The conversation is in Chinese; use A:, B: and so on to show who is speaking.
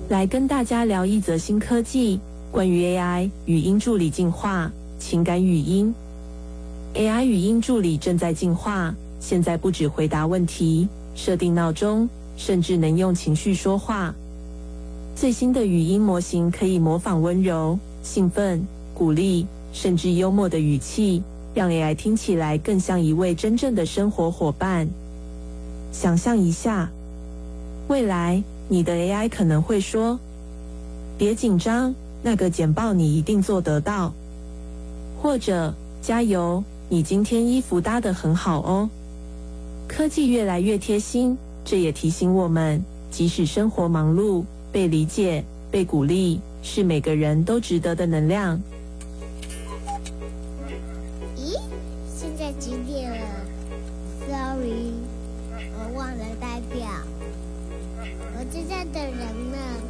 A: 来跟大家聊一则新科技，关于 AI 语音助理进化，情感语音。AI 语音助理正在进化，现在不只回答问题、设定闹钟，甚至能用情绪说话。最新的语音模型可以模仿温柔、兴奋、鼓励，甚至幽默的语气，让 AI 听起来更像一位真正的生活伙伴。想象一下，未来你的 AI 可能会说：“别紧张，那个简报你一定做得到。”或者“加油，你今天衣服搭得很好哦。”科技越来越贴心，这也提醒我们，即使生活忙碌，被理解、被鼓励，是每个人都值得的能量。
B: 咦，现在几点了 ？Sorry，我忘了带表。我正在等人呢。